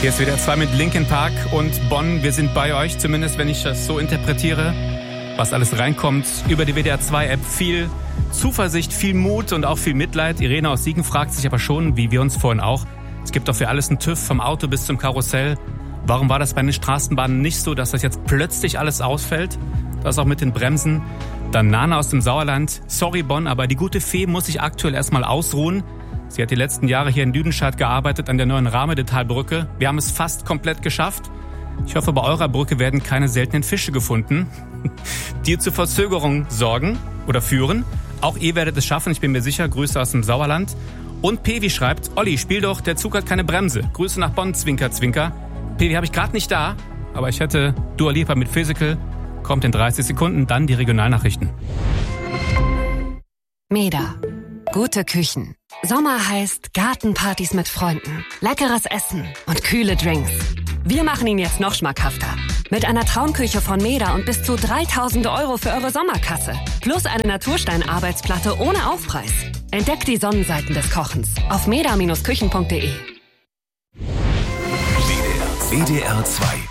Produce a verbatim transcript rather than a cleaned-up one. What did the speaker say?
Hier ist W D R zwei mit Linkin Park und Bonn. Wir sind bei euch, zumindest wenn ich das so interpretiere, was alles reinkommt über die W D R zwei App. Viel Zuversicht, viel Mut und auch viel Mitleid. Irene aus Siegen fragt sich aber schon, wie wir uns vorhin auch, es gibt doch für alles einen TÜV, vom Auto bis zum Karussell. Warum war das bei den Straßenbahnen nicht so, dass das jetzt plötzlich alles ausfällt? Das auch mit den Bremsen. Dann Nana aus dem Sauerland. Sorry Bonn, aber die gute Fee muss sich aktuell erstmal ausruhen. Sie hat die letzten Jahre hier in Lüdenscheid gearbeitet an der neuen Rahmedetalbrücke. Wir haben es fast komplett geschafft. Ich hoffe, bei eurer Brücke werden keine seltenen Fische gefunden, die zu Verzögerungen sorgen oder führen. Auch ihr werdet es schaffen, ich bin mir sicher. Grüße aus dem Sauerland. Und Pevi schreibt, Olli, spiel doch, der Zug hat keine Bremse. Grüße nach Bonn, Zwinker, Zwinker. Pevi habe ich gerade nicht da, aber ich hätte Dua Lipa mit Physical. Kommt in dreißig Sekunden, dann die Regionalnachrichten. Meda. Gute Küchen. Sommer heißt Gartenpartys mit Freunden, leckeres Essen und kühle Drinks. Wir machen ihn jetzt noch schmackhafter. Mit einer Traumküche von Meda und bis zu dreitausend Euro für eure Sommerkasse. Plus eine Naturstein-Arbeitsplatte ohne Aufpreis. Entdeckt die Sonnenseiten des Kochens auf meda Bindestrich küchen Punkt de. W D R zwei.